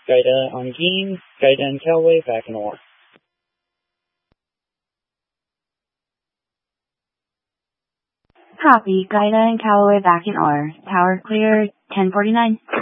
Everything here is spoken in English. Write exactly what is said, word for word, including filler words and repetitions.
Gaeta on Geen, Gaeta and Callaway back in ore. Copy, Gaeta and Callaway back in ore. Tower clear, ten forty-nine.